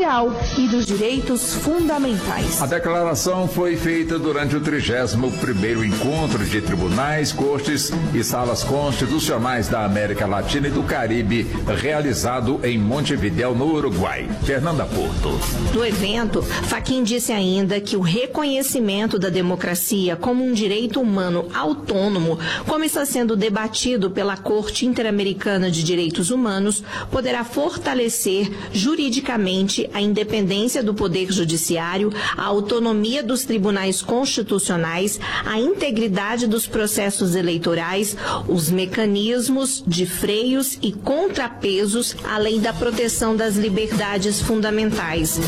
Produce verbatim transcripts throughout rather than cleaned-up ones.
social e dos direitos fundamentais. A declaração foi feita durante o trigésimo primeiro Encontro de Tribunais, Cortes e Salas Constitucionais da América Latina e do Caribe, realizado em Montevidéu, no Uruguai. Fernanda Porto. No evento, Fachin disse ainda que o reconhecimento da democracia como um direito humano autônomo, como está sendo debatido pela Corte Interamericana de Direitos Humanos, poderá fortalecer juridicamente a independência do Poder Judiciário, a autonomia dos tribunais constitucionais, a integridade dos processos eleitorais, os mecanismos de freios e contrapesos, além da proteção das liberdades fundamentais.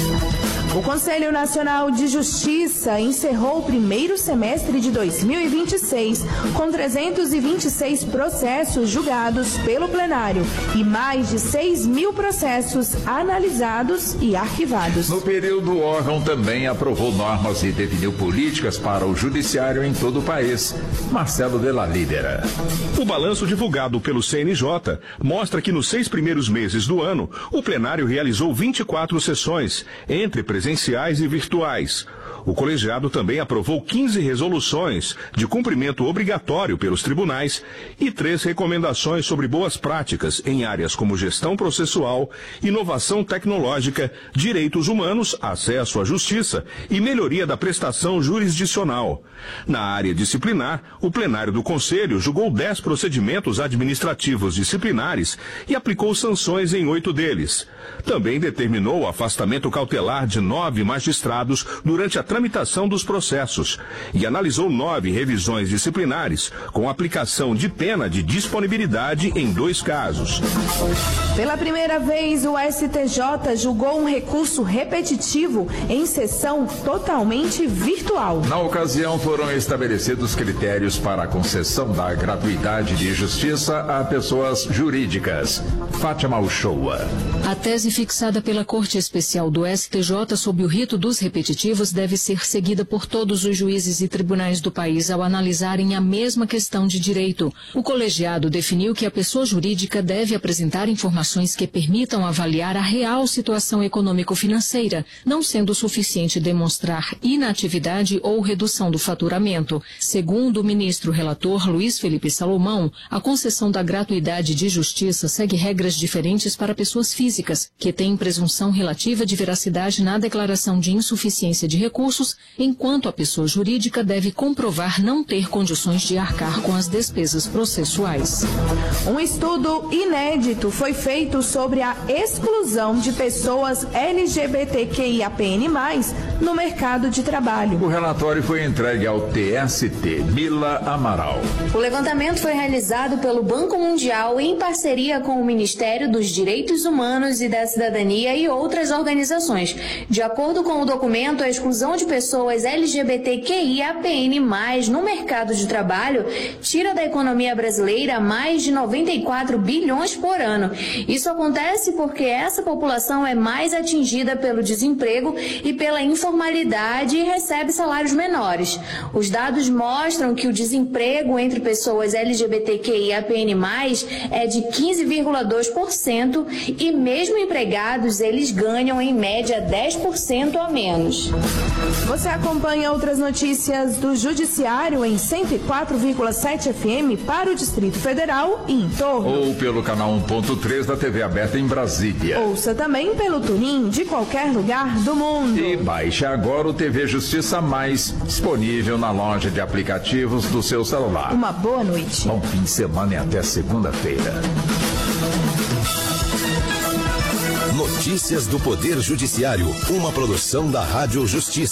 O Conselho Nacional de Justiça encerrou o primeiro semestre de dois mil e vinte e seis com trezentos e vinte e seis processos julgados pelo plenário e mais de seis mil processos analisados e arquivados. No período, o órgão também aprovou normas e definiu políticas para o judiciário em todo o país. Marcelo de la Lídera. O balanço divulgado pelo C N J mostra que nos seis primeiros meses do ano, o plenário realizou vinte e quatro sessões, entre presenciais e virtuais. O colegiado também aprovou quinze resoluções de cumprimento obrigatório pelos tribunais e três recomendações sobre boas práticas em áreas como gestão processual, inovação tecnológica, direitos humanos, acesso à justiça e melhoria da prestação jurisdicional. Na área disciplinar, o plenário do Conselho julgou dez procedimentos administrativos disciplinares e aplicou sanções em oito deles. Também determinou o afastamento cautelar de nove magistrados durante a tramitação dos processos e analisou nove revisões disciplinares com aplicação de pena de disponibilidade em dois casos. Pela primeira vez, o S T J julgou um recurso repetitivo em sessão totalmente virtual. Na ocasião, foram estabelecidos critérios para a concessão da gratuidade de justiça a pessoas jurídicas. Fátima Uchoa. A tese fixada pela Corte Especial do S T J sobre o rito dos repetitivos deve ser seguida por todos os juízes e tribunais do país ao analisarem a mesma questão de direito. O colegiado definiu que a pessoa jurídica deve apresentar informações que permitam avaliar a real situação econômico-financeira, não sendo suficiente demonstrar inatividade ou redução do faturamento. Segundo o ministro relator Luiz Felipe Salomão, a concessão da gratuidade de justiça segue regras diferentes para pessoas físicas, que têm presunção relativa de veracidade na declaração de insuficiência de recursos, enquanto a pessoa jurídica deve comprovar não ter condições de arcar com as despesas processuais. Um estudo inédito foi feito sobre a exclusão de pessoas L G B T Q I A P N mais, no mercado de trabalho. O relatório foi entregue ao T S T. Mila Amaral. O levantamento foi realizado pelo Banco Mundial em parceria com o Ministério dos Direitos Humanos e da Cidadania e outras organizações. De acordo com o documento, a exclusão de pessoas L G B T Q I A P N mais, no mercado de trabalho tira da economia brasileira mais de noventa e quatro bilhões por ano. Isso acontece porque essa população é mais atingida pelo desemprego e pela informalidade e recebe salários menores. Os dados mostram que o desemprego entre pessoas L G B T Q I A P N mais, é de quinze vírgula dois por cento e mesmo empregados eles ganham em média dez por cento a menos. Você acompanha outras notícias do Judiciário em cento e quatro vírgula sete F M para o Distrito Federal e em torno. Ou pelo canal um ponto três da T V aberta em Brasília. Ouça também pelo TuneIn de qualquer lugar do mundo. E baixe agora o T V Justiça Mais, disponível na loja de aplicativos do seu celular. Uma boa noite. Bom fim de semana e até segunda-feira. Notícias do Poder Judiciário, uma produção da Rádio Justiça.